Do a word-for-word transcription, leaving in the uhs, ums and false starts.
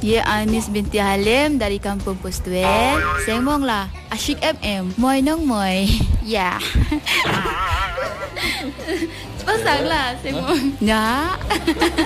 Cie Anis binti Halim dari Kampung Postuel. Semong lah Asyik F M. Moi nong moi. Ya. Pasang lah semong. Ya.